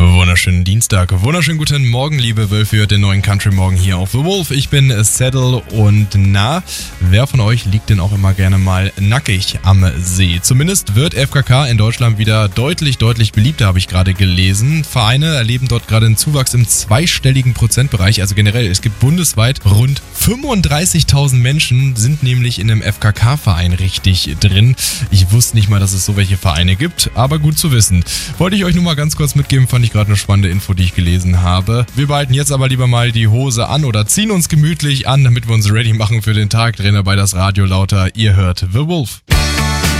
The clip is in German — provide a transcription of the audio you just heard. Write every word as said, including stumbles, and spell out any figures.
Wunderschönen Dienstag, wunderschönen guten Morgen, liebe Wölfe, hört den neuen Country Morgen hier auf The Wolf. Ich bin Saddle und na, wer von euch liegt denn auch immer gerne mal nackig am See? Zumindest wird F K K in Deutschland wieder deutlich, deutlich beliebter, habe ich gerade gelesen. Vereine erleben dort gerade einen Zuwachs im zweistelligen Prozentbereich, also generell, es gibt bundesweit rund fünfunddreißigtausend Menschen, sind nämlich in einem F K K-Verein richtig drin. Ich wusste nicht mal, dass es so welche Vereine gibt, aber gut zu wissen. Wollte ich euch nur mal ganz kurz mitgeben, fand ich gerade eine spannende Info, die ich gelesen habe. Wir behalten jetzt aber lieber mal die Hose an oder ziehen uns gemütlich an, damit wir uns ready machen für den Tag. Drehen dabei das Radio lauter. Ihr hört The Wolf.